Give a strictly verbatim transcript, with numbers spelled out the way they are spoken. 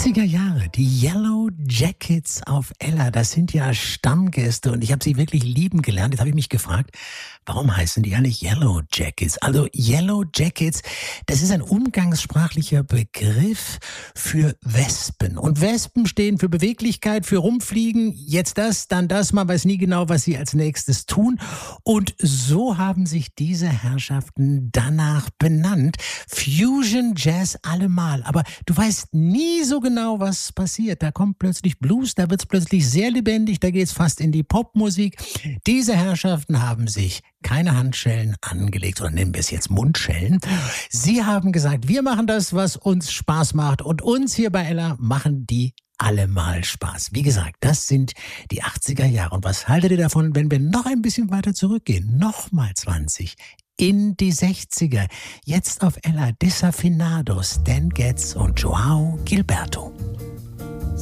achtziger Jahre, die Yellow Jackets auf Ella, das sind ja Stammgäste und ich habe sie wirklich lieben gelernt. Jetzt habe ich mich gefragt, warum heißen die eigentlich Yellow Jackets? Also Yellow Jackets, das ist ein umgangssprachlicher Begriff für Wespen. Und Wespen stehen für Beweglichkeit, für Rumfliegen, jetzt das, dann das, man weiß nie genau, was sie als nächstes tun. Und so haben sich diese Herrschaften danach benannt. Fusion Jazz allemal, aber du weißt nie so genau, was passiert. Da kommt plötzlich Blues, da wird es plötzlich sehr lebendig, da geht es fast in die Popmusik. Diese Herrschaften haben sich keine Handschellen angelegt, oder nennen wir es jetzt Mundschellen. Sie haben gesagt, wir machen das, was uns Spaß macht, und uns hier bei Ella machen die allemal Spaß. Wie gesagt, das sind die achtziger Jahre. Und was haltet ihr davon, wenn wir noch ein bisschen weiter zurückgehen? Nochmal zwanzig. In die sechziger. Jetzt auf Ella Desafinados, Stan Getz und Joao Gilberto.